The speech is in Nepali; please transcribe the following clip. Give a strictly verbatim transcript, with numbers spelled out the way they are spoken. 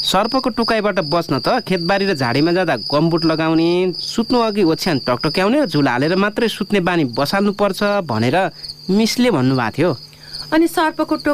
सर्पको टोकाइबाट बच्न त खेतबारी र झाडीमा जाँदा गमबुट लगाउने, सुत्नु अघि ओछ्यान टकटक्याउने र झुला हालेर मात्रै सुत्ने बानी बसाल्नुपर्छ भनेर मिसले भन्नुभएको थियो। अनि सर्पको